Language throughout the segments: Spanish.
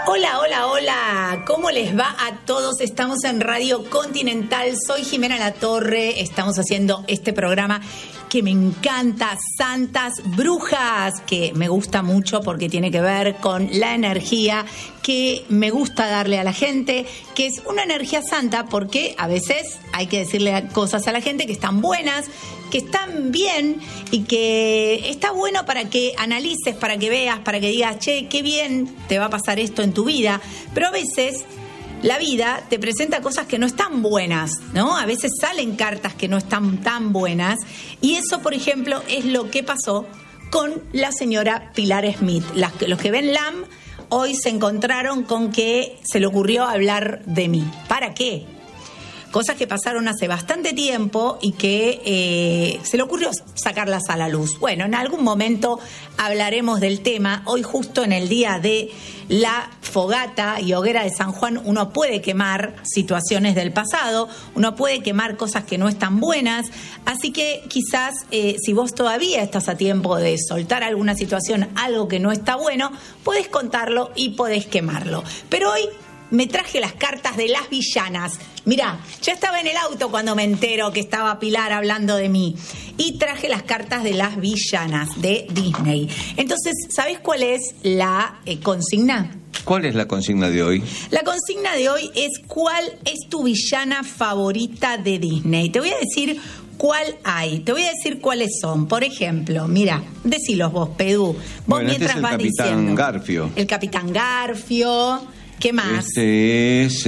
Hola, hola, hola, ¿cómo les va a todos? Estamos en Radio Continental, soy Jimena Latorre, estamos haciendo este programa que me encanta, Santas Brujas, que me gusta mucho porque tiene que ver con la energía que me gusta darle a la gente, que es una energía santa porque a veces hay que decirle cosas a la gente que están buenas, que están bien y que está bueno para que analices, para que veas, para que digas, che, qué bien te va a pasar esto en tu vida, pero a veces la vida te presenta cosas que no están buenas, ¿no? A veces salen cartas que no están tan buenas y eso, por ejemplo, es lo que pasó con la señora Pilar Smith. Los que ven LAM hoy se encontraron con que se le ocurrió hablar de mí. ¿Para qué? Cosas que pasaron hace bastante tiempo y que se le ocurrió sacarlas a la luz. Bueno, en algún momento hablaremos del tema. Hoy justo en el día de la fogata y hoguera de San Juan uno puede quemar situaciones del pasado, uno puede quemar cosas que no están buenas, así que quizás si vos todavía estás a tiempo de soltar alguna situación, algo que no está bueno, podés contarlo y podés quemarlo. Pero hoy me traje las cartas de las villanas. Mirá, ya estaba en el auto cuando me entero que estaba Pilar hablando de mí. Y traje las cartas de las villanas de Disney. Entonces, ¿sabés cuál es la consigna? ¿Cuál es la consigna de hoy? La consigna de hoy es ¿cuál es tu villana favorita de Disney? Te voy a decir cuál hay. Te voy a decir cuáles son. Por ejemplo, mira, decilos vos, Pedú. Vos mientras vas diciendo. El Capitán Garfio. El Capitán Garfio. ¿Qué más? Este es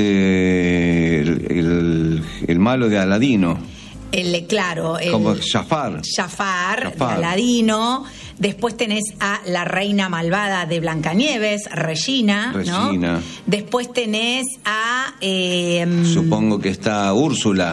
el malo de Aladino. Claro. Como Jafar de Aladino. Después tenés a la reina malvada de Blancanieves, Regina, ¿no? Después tenés a... supongo que está Úrsula.